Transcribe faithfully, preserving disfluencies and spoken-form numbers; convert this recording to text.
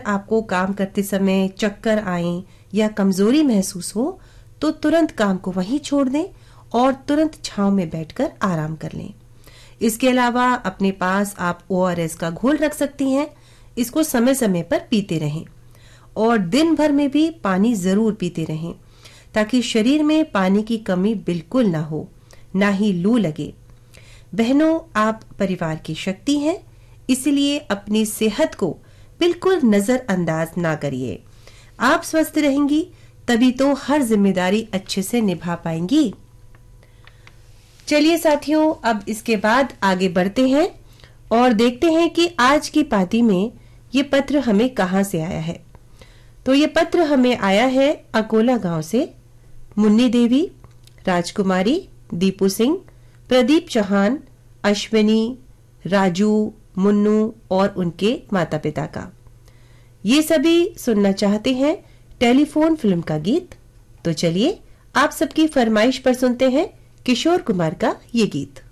आपको काम करते समय चक्कर आए या कमजोरी महसूस हो तो तुरंत काम को वहीं छोड़ दें और तुरंत छांव में बैठकर आराम कर लें। इसके अलावा अपने पास आप ओ आर एस का घोल रख सकती हैं। इसको समय समय पर पीते रहें और दिन भर में भी पानी जरूर पीते रहें ताकि शरीर में पानी की कमी बिल्कुल ना हो, ना ही लू लगे। बहनों, आप परिवार की शक्ति हैं, इसलिए अपनी सेहत को बिल्कुल नजरअंदाज ना करिए। आप स्वस्थ रहेंगी तभी तो हर जिम्मेदारी अच्छे से निभा पाएंगी। चलिए साथियों, अब इसके बाद आगे बढ़ते हैं और देखते हैं कि आज की पाती में ये पत्र हमें कहां से आया है। तो ये पत्र हमें आया है अकोला गांव से। मुन्नी देवी, राजकुमारी, दीपू सिंह, प्रदीप चौहान, अश्विनी, राजू, मुन्नू और उनके माता पिता का। ये सभी सुनना चाहते हैं टेलीफोन फिल्म का गीत। तो चलिए आप सबकी फरमाइश पर सुनते हैं किशोर कुमार का ये गीत।